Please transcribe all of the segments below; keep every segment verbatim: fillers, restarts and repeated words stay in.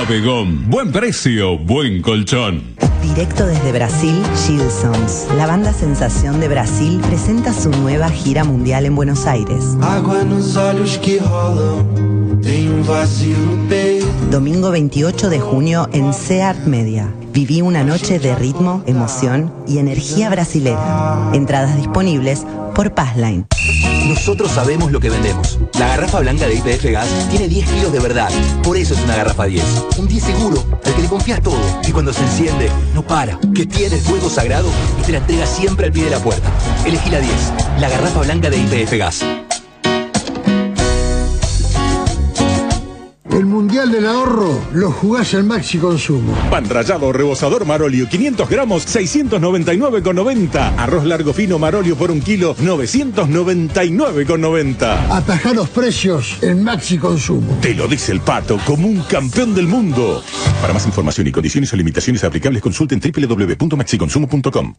Pabegón. Buen precio, buen colchón. Directo desde Brasil, Gilsons. La banda Sensación de Brasil presenta su nueva gira mundial en Buenos Aires. Água nos olhos que rolam, tem um vazio no peito. Domingo veintiocho de junio en Seart Media. Viví una noche de ritmo, emoción y energía brasilera. Entradas disponibles por Passline. Nosotros sabemos lo que vendemos. La garrafa blanca de Y P F Gas tiene diez kilos de verdad. Por eso es una garrafa diez. Un diez seguro, al que le confías todo. Y cuando se enciende, no para. Que tiene fuego sagrado y te la entrega siempre al pie de la puerta. Elegí la diez. La garrafa blanca de Y P F Gas. El Mundial del Ahorro lo jugás al Maxi Consumo. Pan rallado rebozador Marolio, quinientos gramos, seiscientos noventa y nueve con noventa. Arroz largo fino Marolio por un kilo, novecientos noventa y nueve con noventa. Atajá los precios en Maxi Consumo. Te lo dice el Pato, como un campeón del mundo. Para más información y condiciones o limitaciones aplicables, consulten doble u doble u doble u punto maxi consumo punto com.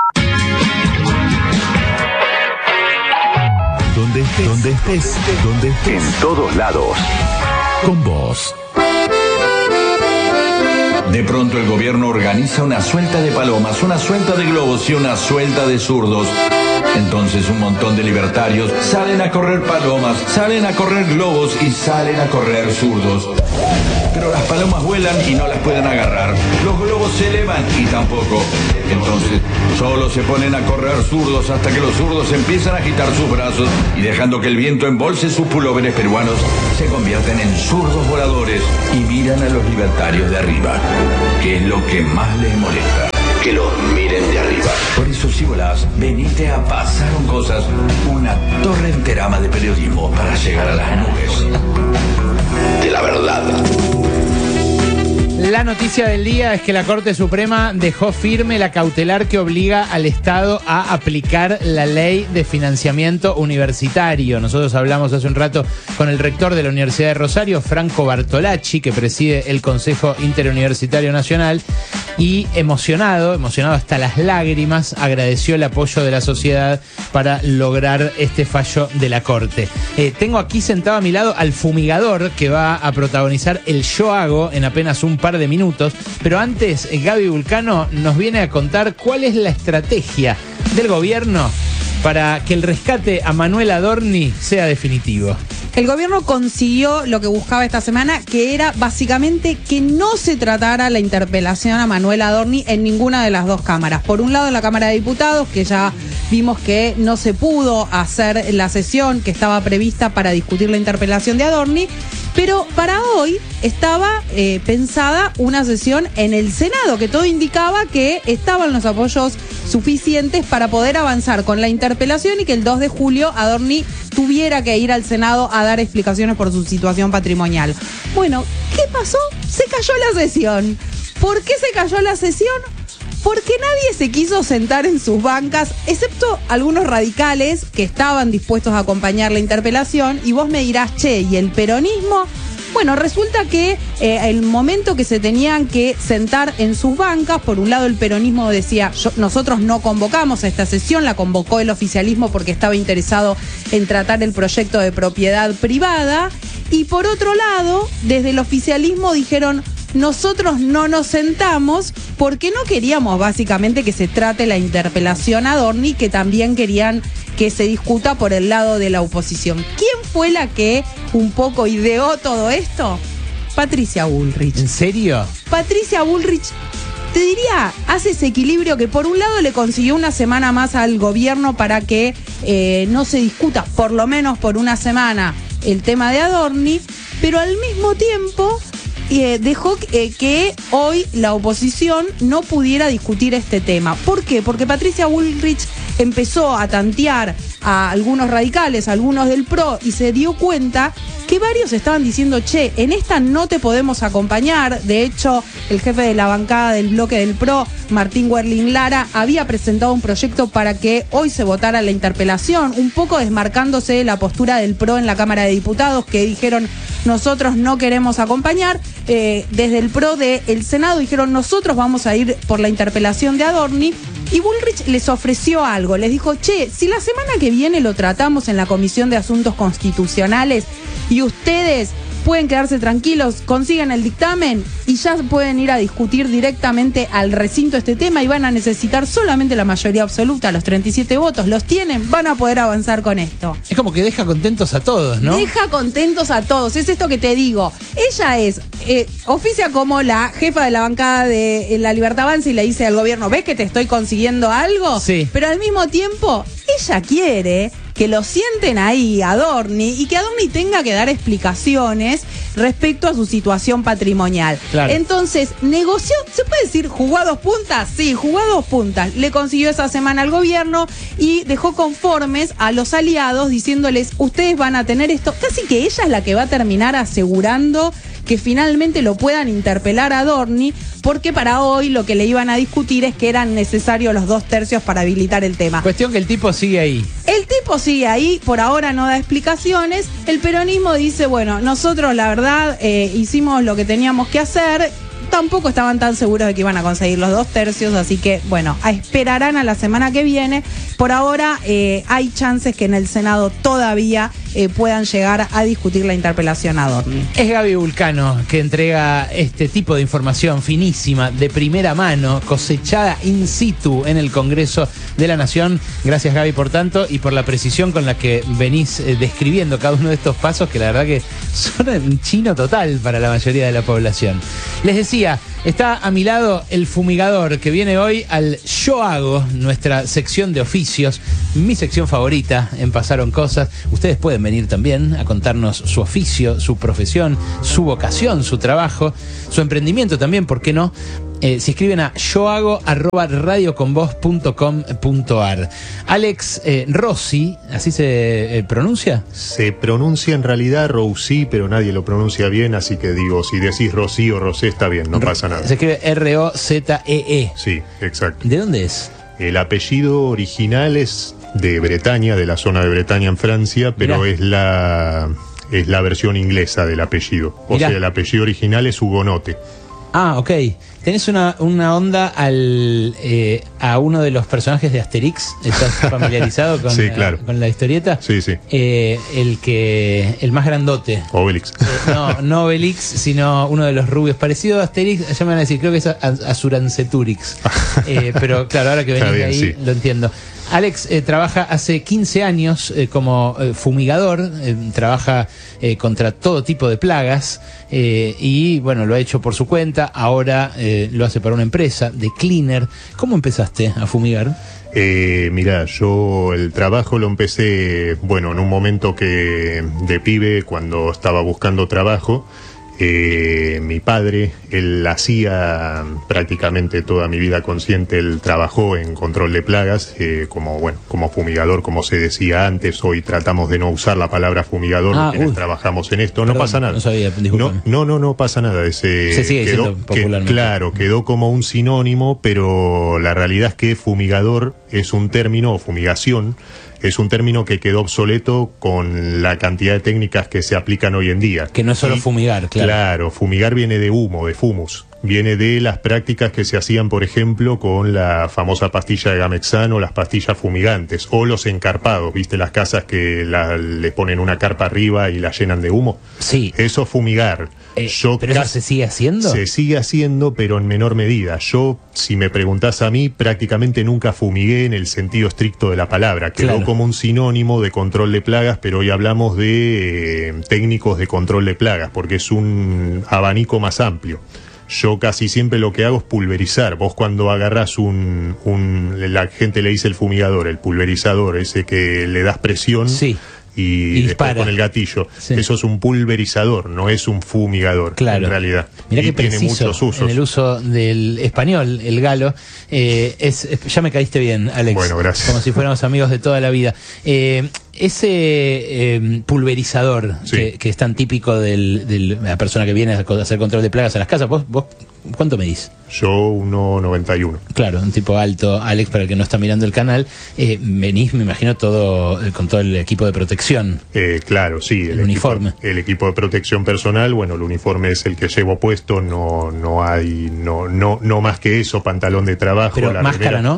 Donde estés, donde estés, donde estés. En todos lados. Con vos. De pronto el gobierno organiza una suelta de palomas, una suelta de globos y una suelta de zurdos. Entonces un montón de libertarios salen a correr palomas, salen a correr globos y salen a correr zurdos. Pero las palomas vuelan y no las pueden agarrar. Los globos se elevan y tampoco. Entonces solo se ponen a correr zurdos hasta que los zurdos empiezan a agitar sus brazos y dejando que el viento embolse sus pulóveres peruanos, se convierten en zurdos voladores y miran a los libertarios de arriba. ¿Qué es lo que más les molesta? Que los miren de arriba. Por eso si volás, venite a Pasaron Cosas, una torrenterama de periodismo para llegar a las nubes de la verdad. La noticia del día es que la Corte Suprema dejó firme la cautelar que obliga al Estado a aplicar la ley de financiamiento universitario. Nosotros hablamos hace un rato con el rector de la Universidad de Rosario, Franco Bartolacci, que preside el Consejo Interuniversitario Nacional, y emocionado, emocionado hasta las lágrimas, agradeció el apoyo de la sociedad para lograr este fallo de la Corte. Eh, tengo aquí sentado a mi lado al fumigador que va a protagonizar el Yo Hago en apenas un par de minutos, pero antes Gaby Vulcano nos viene a contar cuál es la estrategia del gobierno para que el rescate a Manuel Adorni sea definitivo. El gobierno consiguió lo que buscaba esta semana, que era básicamente que no se tratara la interpelación a Manuel Adorni en ninguna de las dos cámaras. Por un lado en la Cámara de Diputados, que ya vimos que no se pudo hacer la sesión que estaba prevista para discutir la interpelación de Adorni, pero para hoy estaba eh, pensada una sesión en el Senado, que todo indicaba que estaban los apoyos suficientes para poder avanzar con la interpelación y que el dos de julio Adorni tuviera que ir al Senado a dar explicaciones por su situación patrimonial. Bueno, ¿qué pasó? Se cayó la sesión. ¿Por qué se cayó la sesión? Porque nadie se quiso sentar en sus bancas, excepto algunos radicales que estaban dispuestos a acompañar la interpelación, y vos me dirás, che, ¿y el peronismo? Bueno, resulta que eh, el momento que se tenían que sentar en sus bancas, por un lado el peronismo decía, yo, nosotros no convocamos a esta sesión, la convocó el oficialismo porque estaba interesado en tratar el proyecto de propiedad privada, y por otro lado, desde el oficialismo dijeron, nosotros no nos sentamos porque no queríamos básicamente que se trate la interpelación a Adorni, que también querían que se discuta por el lado de la oposición. ¿Quién fue la que un poco ideó todo esto? Patricia Bullrich. ¿En serio? Patricia Bullrich, te diría, hace ese equilibrio que por un lado le consiguió una semana más al gobierno para que eh, no se discuta, por lo menos por una semana, el tema de Adorni, pero al mismo tiempo Eh, dejó eh, que hoy la oposición no pudiera discutir este tema. ¿Por qué? Porque Patricia Bullrich empezó a tantear a algunos radicales, a algunos del P R O, y se dio cuenta que varios estaban diciendo, che, en esta no te podemos acompañar. De hecho, el jefe de la bancada del bloque del P R O, Martín Werling Lara, había presentado un proyecto para que hoy se votara la interpelación, un poco desmarcándose de la postura del P R O en la Cámara de Diputados, que dijeron, nosotros no queremos acompañar. Eh, desde el P R O del Senado dijeron, nosotros vamos a ir por la interpelación de Adorni. Y Bullrich les ofreció algo, les dijo, che, si la semana que viene lo tratamos en la Comisión de Asuntos Constitucionales y ustedes pueden quedarse tranquilos, consigan el dictamen y ya pueden ir a discutir directamente al recinto este tema y van a necesitar solamente la mayoría absoluta, los treinta y siete votos, los tienen, van a poder avanzar con esto. Es como que deja contentos a todos, ¿no? Deja contentos a todos, es esto que te digo. Ella es, eh, oficia como la jefa de la bancada de eh, La Libertad Avanza y le dice al gobierno, ¿ves que te estoy consiguiendo algo? Sí. Pero al mismo tiempo, ella quiere que lo sienten ahí a Adorni y que Adorni tenga que dar explicaciones respecto a su situación patrimonial. Claro. Entonces, negoció, ¿se puede decir jugó a dos puntas? Sí, jugó a dos puntas. Le consiguió esa semana al gobierno y dejó conformes a los aliados diciéndoles, ustedes van a tener esto. Casi que ella es la que va a terminar asegurando que finalmente lo puedan interpelar a Adorni, porque para hoy lo que le iban a discutir es que eran necesarios los dos tercios para habilitar el tema. Cuestión que el tipo sigue ahí. El tipo sigue ahí, por ahora no da explicaciones. El peronismo dice, bueno, nosotros la verdad eh, hicimos lo que teníamos que hacer. Tampoco estaban tan seguros de que iban a conseguir los dos tercios, así que, bueno, esperarán a la semana que viene. Por ahora eh, hay chances que en el Senado todavía eh, puedan llegar a discutir la interpelación a Adorni. Es Gaby Vulcano que entrega este tipo de información finísima, de primera mano, cosechada in situ en el Congreso de la Nación. Gracias, Gaby, por tanto y por la precisión con la que venís eh, describiendo cada uno de estos pasos, que la verdad que son en chino total para la mayoría de la población. Les decía, está a mi lado el fumigador que viene hoy al Yo Hago, nuestra sección de oficios, mi sección favorita en Pasaron Cosas. Ustedes pueden venir también a contarnos su oficio, su profesión, su vocación, su trabajo, su emprendimiento también, ¿por qué no? Eh, si escriben a yohago arroba radioconvoz punto com punto ar. Alex eh, Rossi, ¿así se eh, pronuncia? Se pronuncia en realidad Rossi, pero nadie lo pronuncia bien, así que digo, si decís Rossi o Rosé está bien, no pasa nada. Se escribe R O Z E E. Sí, exacto. ¿De dónde es? El apellido original es de Bretaña, de la zona de Bretaña en Francia, pero Mirá. es la es la versión inglesa del apellido. O Mirá. sea, el apellido original es Hugonote. Ah, ok. ¿Tenés una, una onda al eh, a uno de los personajes de Asterix? ¿Estás familiarizado con, sí, claro. la, con la historieta? Sí, sí. Eh, el que el más grandote. Obelix. Eh, no, no Obelix, sino uno de los rubios. Parecido a Asterix, ya me van a decir, creo que es Asuranceturix. Eh, pero claro, ahora que venís de ahí, sí. Lo entiendo. Alex eh, trabaja hace quince años eh, como eh, fumigador, eh, trabaja eh, contra todo tipo de plagas eh, y bueno, lo ha hecho por su cuenta, ahora eh, lo hace para una empresa de cleaner. ¿Cómo empezaste a fumigar? Eh, mirá, yo el trabajo lo empecé, bueno, en un momento que de pibe, cuando estaba buscando trabajo. Eh, mi padre, él hacía prácticamente toda mi vida consciente, él trabajó en control de plagas, eh, como bueno, como fumigador, como se decía antes. Hoy tratamos de no usar la palabra fumigador, ah, quienes trabajamos en esto. Perdón, no pasa nada. No sabía, no, no, no, no pasa nada. Ese, se sigue quedó, diciendo popularmente. Que, claro, quedó como un sinónimo, pero la realidad es que fumigador es un término, o fumigación, es un término que quedó obsoleto con la cantidad de técnicas que se aplican hoy en día. Que no es solo y, fumigar, claro. Claro, fumigar viene de humo, de fumus. Viene de las prácticas que se hacían, por ejemplo, con la famosa pastilla de Gamexan o las pastillas fumigantes, o los encarpados, ¿viste? Las casas que la, le ponen una carpa arriba y la llenan de humo. Sí. Eso es fumigar. Eh, Yo ¿Pero eso se sigue haciendo? Se sigue haciendo, pero en menor medida. Yo, si me preguntás a mí, prácticamente nunca fumigué en el sentido estricto de la palabra. Quedó claro. como un sinónimo de control de plagas, pero hoy hablamos de eh, técnicos de control de plagas, porque es un abanico más amplio. Yo casi siempre lo que hago es pulverizar. Vos cuando agarrás un, un... la gente le dice el fumigador, el pulverizador, ese que le das presión... Sí. Y, y después con el gatillo. Sí. Eso es un pulverizador, no es un fumigador, claro. en realidad. Mirá y que tiene preciso muchos usos. En el uso del español, el galo. Eh, es, es, ya me caíste bien, Alex. Bueno, gracias. Como si fuéramos amigos de toda la vida. Eh, ese eh, pulverizador sí. que, que es tan típico de del, la persona que viene a hacer control de plagas a las casas, ¿vos, vos cuánto medís? Yo uno noventa y uno. Claro, un tipo alto, Alex, para el que no está mirando el canal. Eh, venís, me imagino, todo con todo el equipo de protección. Eh, claro, sí. El, el uniforme. Equipo, el equipo de protección personal, bueno, el uniforme es el que llevo puesto, no, no hay, no, no, no más que eso, pantalón de trabajo. Pero la máscara, remera. ¿no?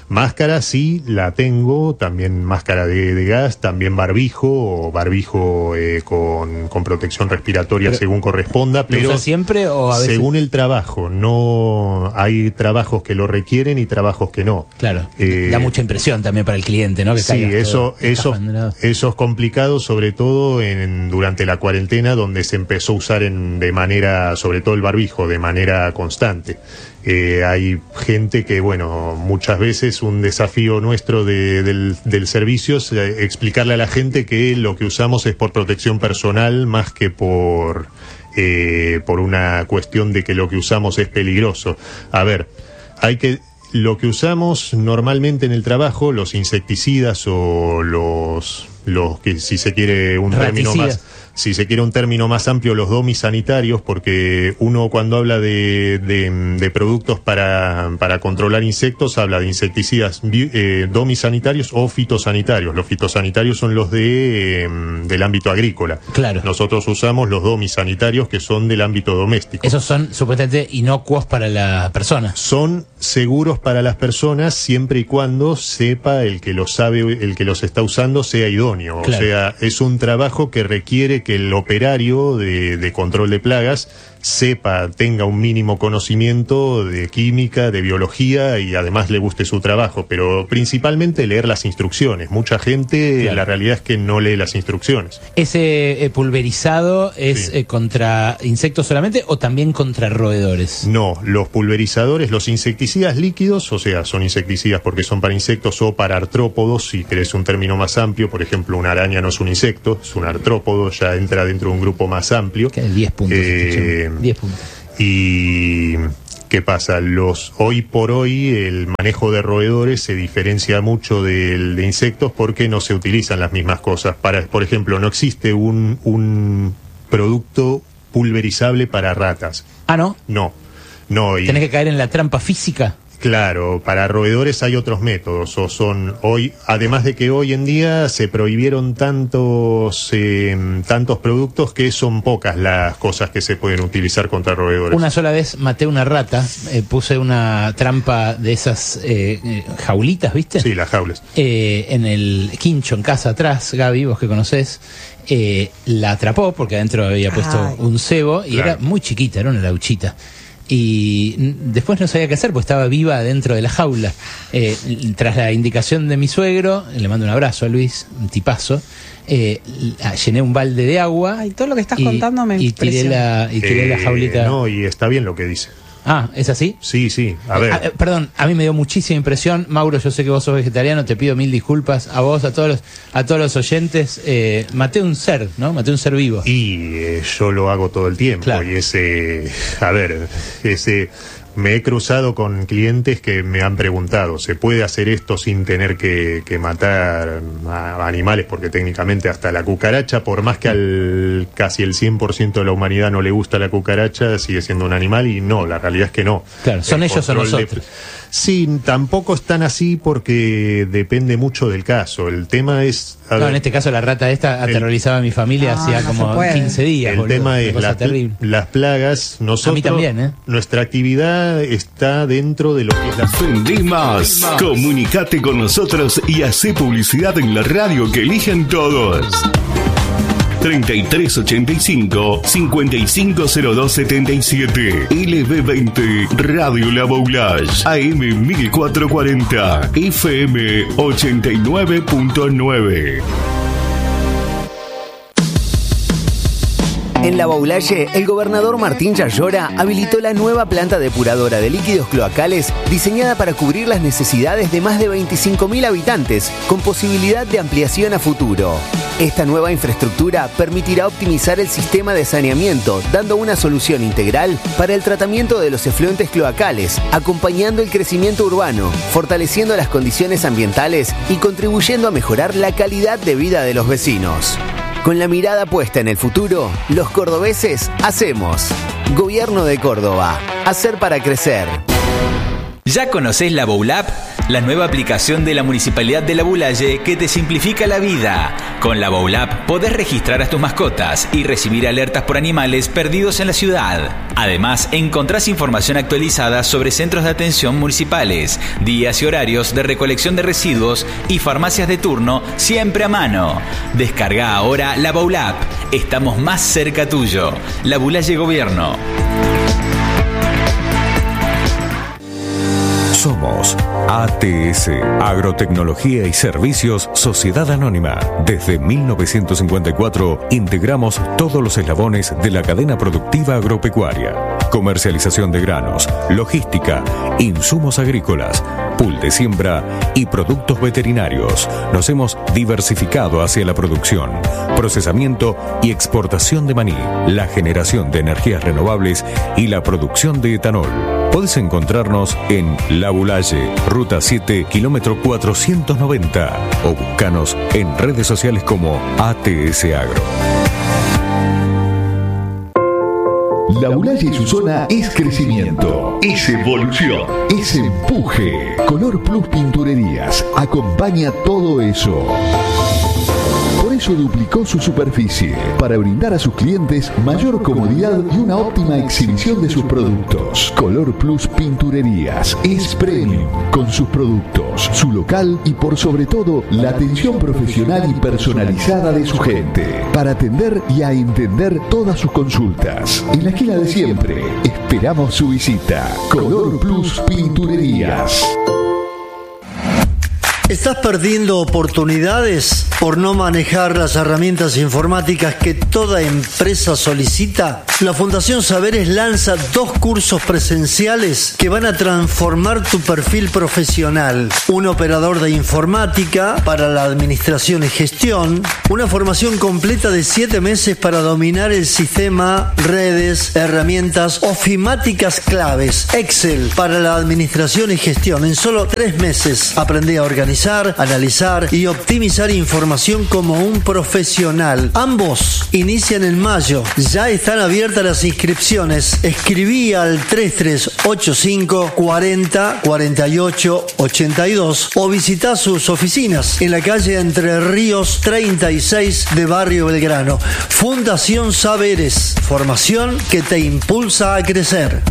Máscara sí la tengo, también máscara de, de gas, también barbijo o barbijo eh, con, con protección respiratoria pero, según corresponda. Pero ¿lo usa siempre o a veces? Según el trabajo, no hay trabajos que lo requieren y trabajos que no. Claro, eh, da mucha impresión también para el cliente, ¿no? Que sí, eso, eso, eso es complicado, sobre todo en, durante la cuarentena, donde se empezó a usar en, de manera, sobre todo el barbijo, de manera constante. Eh, hay gente que, bueno, muchas veces un desafío nuestro de, del, del servicio es eh, explicarle a la gente que lo que usamos es por protección personal más que por, eh, por una cuestión de que lo que usamos es peligroso. A ver, hay que... Lo que usamos normalmente en el trabajo, los insecticidas o los, los que si se quiere un término más... Si se quiere un término más amplio, los domisanitarios, porque uno cuando habla de, de, de productos para, para controlar insectos, habla de insecticidas eh, domisanitarios o fitosanitarios. Los fitosanitarios son los de, eh, del ámbito agrícola. Claro. Nosotros usamos los domisanitarios, que son del ámbito doméstico. Esos son supuestamente inocuos para la persona. Son seguros para las personas siempre y cuando sepa el que los sabe, el que los está usando sea idóneo. Claro. O sea, es un trabajo que requiere que el operario de, de control de plagas sepa, tenga un mínimo conocimiento de química, de biología y además le guste su trabajo, pero principalmente leer las instrucciones. Mucha gente, claro, la realidad es que no lee las instrucciones. ¿Ese eh, pulverizado es sí. eh, contra insectos solamente o también contra roedores? No, los pulverizadores, los insecticidas líquidos, o sea, son insecticidas porque son para insectos o para artrópodos, si querés un término más amplio, por ejemplo, una araña no es un insecto, es un artrópodo, ya entra dentro de un grupo más amplio. Que es diez puntos. Eh, diez puntos. Y ¿qué pasa? Los hoy por hoy el manejo de roedores se diferencia mucho del de insectos porque no se utilizan las mismas cosas. Para, por ejemplo, no existe un, un producto pulverizable para ratas. Ah, ¿no? No, no. Y ¿tenés que caer en la trampa física? Claro, para roedores hay otros métodos, o son hoy, además de que hoy en día se prohibieron tantos eh, tantos productos que son pocas las cosas que se pueden utilizar contra roedores. Una sola vez maté una rata, eh, puse una trampa de esas eh, jaulitas, ¿viste? Sí, las jaulas. Eh, en el quincho, en casa atrás, Gaby, vos que conocés, eh, la atrapó porque adentro había puesto Ay. un cebo y claro. era muy chiquita, era una lauchita. Y después no sabía qué hacer, porque estaba viva dentro de la jaula. Eh, tras la indicación de mi suegro, le mando un abrazo a Luis, un tipazo, eh, llené un balde de agua. Ay, todo lo que estás y, contando me y tiré la y tiré eh, la jaulita. No, y está bien lo que dice. Ah, ¿es así? Sí, sí, a ver. Eh, a, perdón, a mí me dio muchísima impresión. Mauro, yo sé que vos sos vegetariano, te pido mil disculpas a vos, a todos los, a todos los oyentes. Eh, maté un ser, ¿no? Maté un ser vivo. Y eh, yo lo hago todo el tiempo. Claro. Y ese, a ver, ese... Me he cruzado con clientes que me han preguntado, ¿se puede hacer esto sin tener que, que matar a animales? Porque técnicamente hasta la cucaracha, por más que al casi el cien por ciento de la humanidad no le gusta la cucaracha, sigue siendo un animal y no, la realidad es que no. Claro, son el ellos o nosotros. De... Sí, tampoco están así porque depende mucho del caso. El tema es... No, ver, en este caso la rata esta aterrorizaba el, a mi familia no, hacía no como quince días. El boludo, tema es la, las plagas. Nosotros, a mí también, ¿eh? Nuestra actividad está dentro de lo que es la... Vendí más. Comunicate con nosotros y hacé publicidad en la radio que eligen todos. treinta y tres ochenta y cinco, cincuenta y cinco cero dos setenta y siete. L B veinte Radio La Boulage. A M mil cuatrocientos cuarenta. F M ochenta y nueve punto nueve. En La Boulaye, el gobernador Martín Yayora habilitó la nueva planta depuradora de líquidos cloacales diseñada para cubrir las necesidades de más de veinticinco mil habitantes, con posibilidad de ampliación a futuro. Esta nueva infraestructura permitirá optimizar el sistema de saneamiento, dando una solución integral para el tratamiento de los efluentes cloacales, acompañando el crecimiento urbano, fortaleciendo las condiciones ambientales y contribuyendo a mejorar la calidad de vida de los vecinos. Con la mirada puesta en el futuro, los cordobeses hacemos. Gobierno de Córdoba. Hacer para crecer. ¿Ya conocés la Boulap? la nueva aplicación de la Municipalidad de Labulaye que te simplifica la vida. Con la Bowl App podés registrar a tus mascotas y recibir alertas por animales perdidos en la ciudad. Además, encontrás información actualizada sobre centros de atención municipales, días y horarios de recolección de residuos y farmacias de turno siempre a mano. Descarga ahora la Bowl App. Estamos más cerca tuyo. Labulaye Gobierno. Somos A T S, Agrotecnología y Servicios Sociedad Anónima. Desde mil novecientos cincuenta y cuatro integramos todos los eslabones de la cadena productiva agropecuaria. Comercialización de granos, logística, insumos agrícolas, pool de siembra y productos veterinarios. Nos hemos diversificado hacia la producción, procesamiento y exportación de maní, la generación de energías renovables y la producción de etanol. Podés encontrarnos en Labulaye, Ruta siete, kilómetro cuatrocientos noventa, o buscanos en redes sociales como A T S Agro. Labulaye y su zona es crecimiento, es evolución, es empuje. Color Plus Pinturerías acompaña todo eso. Por eso duplicó su superficie, para brindar a sus clientes mayor comodidad y una óptima exhibición de sus productos. Color Plus Pinturerías es premium, con sus productos, su local y por sobre todo la atención profesional y personalizada de su gente, para atender y a entender todas sus consultas. En la esquina de siempre, esperamos su visita. Color Plus Pinturerías. ¿Estás perdiendo oportunidades por no manejar las herramientas informáticas que toda empresa solicita? La Fundación Saberes lanza dos cursos presenciales que van a transformar tu perfil profesional. Un operador de informática para la administración y gestión. Una formación completa de siete meses para dominar el sistema, redes, herramientas ofimáticas claves. Excel para la administración y gestión. En solo tres meses aprendí a organizar, analizar y optimizar información como un profesional. Ambos inician en mayo. Ya están abiertas las inscripciones. Escribí al tres tres ocho cinco cuarenta cuarenta y ocho ochenta y dos o visita sus oficinas en la calle Entre Ríos treinta y seis de Barrio Belgrano. Fundación Saberes. Formación que te impulsa a crecer.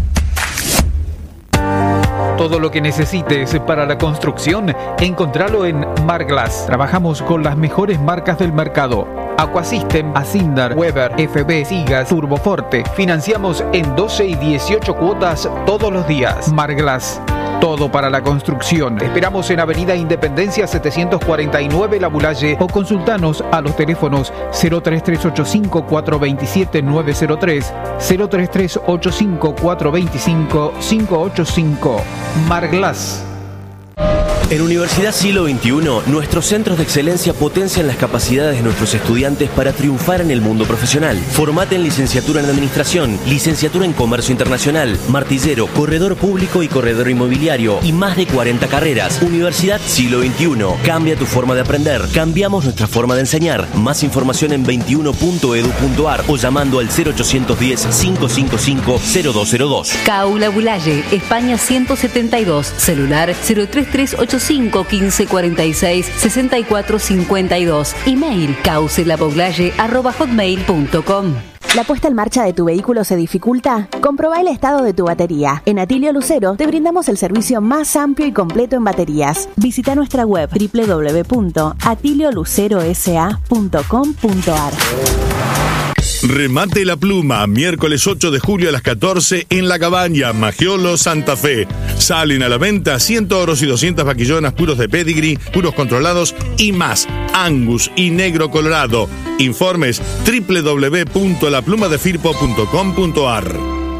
Todo lo que necesites para la construcción, encontralo en Marglass. Trabajamos con las mejores marcas del mercado. Aquasystem, Asindar, Weber, F B, Sigas, Turboforte. Financiamos en doce y dieciocho cuotas todos los días. Marglass. Todo para la construcción. Te esperamos en Avenida Independencia setecientos cuarenta y nueve Labulaye o consultanos a los teléfonos cero tres tres ocho cinco cuatro dos siete nueve cero tres, cero tres tres ocho cinco cuatro dos cinco cinco ocho cinco. Marglass. En Universidad Siglo veintiuno, nuestros centros de excelencia potencian las capacidades de nuestros estudiantes para triunfar en el mundo profesional. Formate en licenciatura en Administración, licenciatura en Comercio Internacional, martillero, corredor público y corredor inmobiliario y más de cuarenta carreras. Universidad Siglo veintiuno. Cambia tu forma de aprender. Cambiamos nuestra forma de enseñar. Más información en veintiuno punto edu punto ar o llamando al cero ochocientos diez, cinco cinco cinco, cero dos cero dos. C A U Labulaye, España ciento setenta y dos, celular cero tres tres ocho cinco quince cuarenta y seis sesenta y cuatro cincuenta y dos. Email causelaboglaye arroba hotmail punto com. ¿La puesta en marcha de tu vehículo se dificulta? Comprobá el estado de tu batería. En Atilio Lucero te brindamos el servicio más amplio y completo en baterías. Visita nuestra web doble u doble u doble u punto atilio lucero s a punto com punto ar. Remate la Pluma, miércoles ocho de julio a las catorce en La Cabaña, Magiolo, Santa Fe. Salen a la venta cien toros y doscientas vaquillonas puros de pedigree, puros controlados y más. Angus y negro colorado. Informes doble u doble u doble u punto la pluma de firpo punto com punto ar.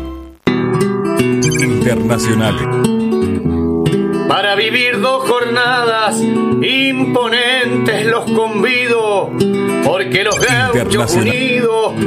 Internacionales. Para vivir dos jornadas imponentes los convido, porque los gauchos unidos